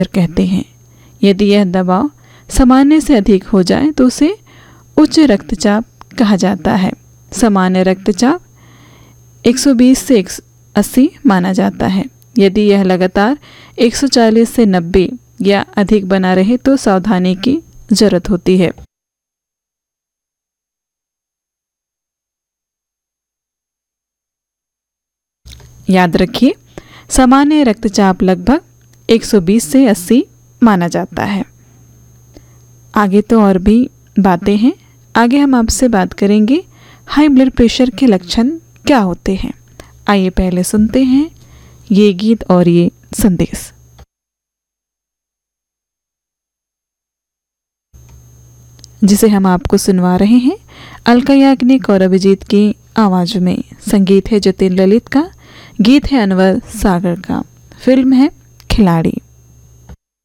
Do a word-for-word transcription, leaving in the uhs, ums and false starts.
कहते हैं। यदि यह दबाव सामान्य से अधिक हो जाए तो उसे उच्च रक्तचाप कहा जाता है। सामान्य रक्तचाप एक सौ बीस से अस्सी माना जाता है। यदि यह लगातार एक सौ चालीस से नब्बे या अधिक बना रहे तो सावधानी की जरूरत होती है। याद रखिए, सामान्य रक्तचाप लगभग एक सौ बीस से अस्सी माना जाता है। आगे तो और भी बातें हैं। आगे हम आपसे बात करेंगे हाई ब्लड प्रेशर के लक्षण क्या होते हैं। आइए पहले सुनते हैं ये गीत और ये संदेश। जिसे हम आपको सुनवा रहे हैं अलका याग्निक और अभिजीत की आवाज में। संगीत है जतिन ललित का, गीत है अनवर सागर का, फिल्म है खिलाड़ी।